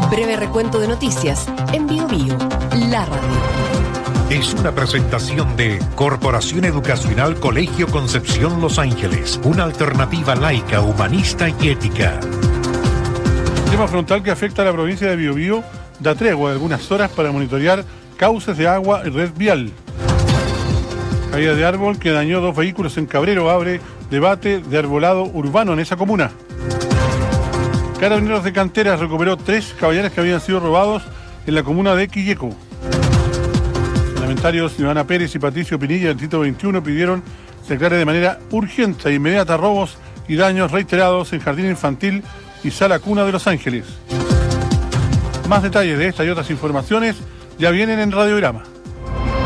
Breve recuento de noticias en BioBio, la radio. Es una presentación de Corporación Educacional Colegio Concepción Los Ángeles, una alternativa laica, humanista y ética. El tema frontal que afecta a la provincia de Biobío da tregua de algunas horas para monitorear cauces de agua y red vial. Caída de árbol que dañó 2 vehículos en Cabrero abre debate de arbolado urbano en esa comuna. Carabineros de Canteras recuperó 3 caballares que habían sido robados en la comuna de Quilleco. Parlamentarios Ivana Pérez y Patricio Pinilla del Distrito 21 pidieron se declare de manera urgente e inmediata robos y daños reiterados en jardín infantil y sala cuna de Los Ángeles. Más detalles de esta y otras informaciones ya vienen en Radiograma.